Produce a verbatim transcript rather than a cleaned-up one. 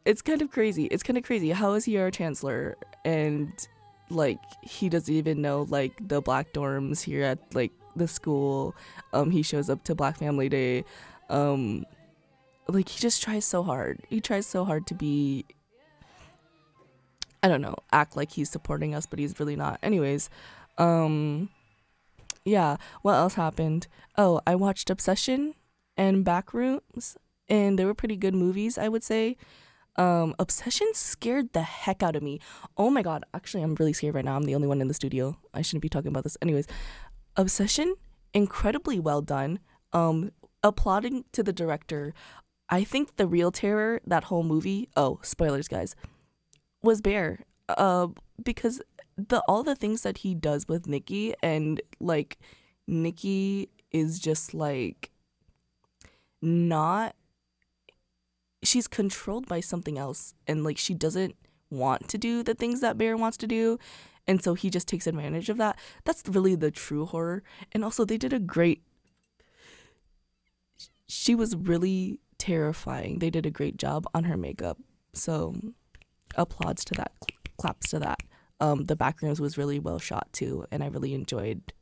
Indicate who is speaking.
Speaker 1: it's kind of crazy. It's kind of crazy. How is he our chancellor? And like he doesn't even know like the black dorms here at like the school. Um, he shows up to Black Family Day. Um, like he just tries so hard. He tries so hard to be. I don't know, act like he's supporting us, but he's really not. Anyways, um, yeah. What else happened? Oh, I watched Obsession and Backrooms, and they were pretty good movies, I would say. Um, Obsession scared the heck out of me. Oh my god, actually, I'm really scared right now. I'm the only one in the studio. I shouldn't be talking about this. Anyways, Obsession, incredibly well done. Um, applauding to the director. I think the real terror, that whole movie, oh, spoilers, guys, was Bear. Uh, because the all the things that he does with Nikki, and like Nikki is just like not, she's controlled by something else, and like she doesn't want to do the things that Bear wants to do, and so he just takes advantage of that. That's really the true horror. And also they did a great, she was really terrifying. They did a great job on her makeup, so applauds to that, claps to that. Um the Backrooms was really well shot too, and I really enjoyed